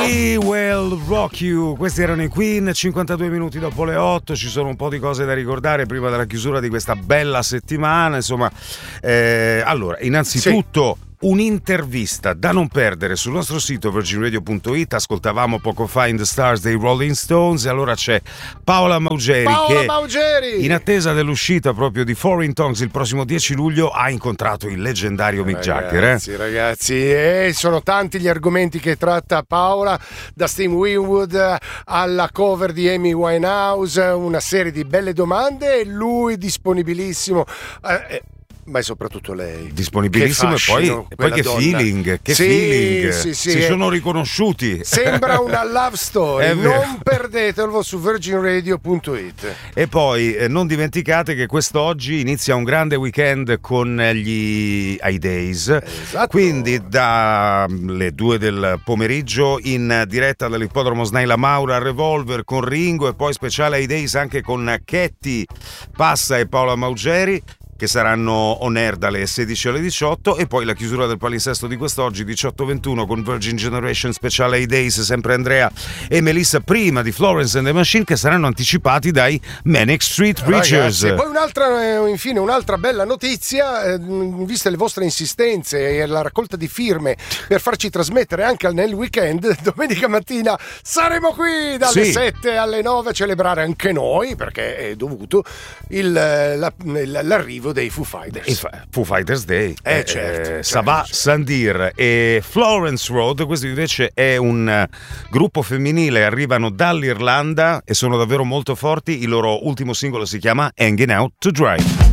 We Will Rock You. Questi erano i Queen, 52 minuti dopo le 8. Ci sono un po' di cose da ricordare prima della chiusura di questa bella settimana. Insomma, allora, innanzitutto un'intervista da non perdere sul nostro sito virginradio.it. Ascoltavamo poco fa In the Stars dei Rolling Stones e allora c'è Paola Maugeri che in attesa dell'uscita proprio di Foreign Tongues il prossimo 10 luglio ha incontrato il leggendario Mick Jagger. Ragazzi, sono tanti gli argomenti che tratta Paola, da Steve Winwood alla cover di Amy Winehouse, una serie di belle domande e lui disponibilissimo. Ma è soprattutto lei disponibilissimo, e poi che donna. feeling, Sì, si sono riconosciuti. Sembra una love story. Non perdetelo su virginradio.it. E poi non dimenticate che quest'oggi inizia un grande weekend con gli I-Days. Esatto. Quindi dalle 2 del pomeriggio in diretta dall'ippodromo Snaila Maura, Revolver con Ringo, e poi speciale I-Days anche con Chetti Passa e Paola Maugeri, che saranno on air dalle 16 alle 18, e poi la chiusura del palinsesto di quest'oggi 18-21 con Virgin Generation speciale I-Days, sempre Andrea e Melissa, prima di Florence and the Machine, che saranno anticipati dai Manic Street Preachers. E poi infine un'altra bella notizia, viste le vostre insistenze e la raccolta di firme per farci trasmettere anche nel weekend, domenica mattina saremo qui dalle 7 alle 9 a celebrare anche noi, perché è dovuto l'arrivo dei Foo Fighters. Foo Fighters Day, certo. Sabah, Sandir e Florence Road. Questo invece è un gruppo femminile, arrivano dall'Irlanda e sono davvero molto forti. Il loro ultimo singolo si chiama Hanging Out to Dry.